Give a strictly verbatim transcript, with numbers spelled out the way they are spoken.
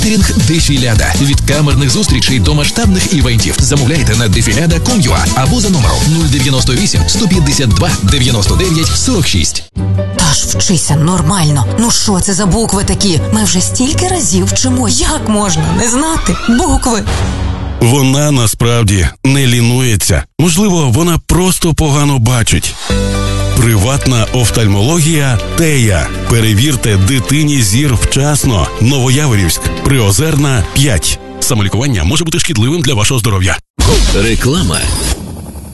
Кеттерінг Дефіляда. Від камерних зустрічей до масштабних івентів. Замовляйте на дефіляда крапка ком крапка ю а або за номером нуль дев'яносто вісім сто п'ятдесят два дев'яносто дев'ять сорок шість. Та ж вчися нормально. Ну що це за букви такі? Ми вже стільки разів вчимо. Як можна не знати букви? Вона насправді не лінується. Можливо, вона просто погано бачить. Приватна офтальмологія «Тея». Перевірте дитині зір вчасно. Новояворівськ, Приозерна, п'ять. Самолікування може бути шкідливим для вашого здоров'я. Реклама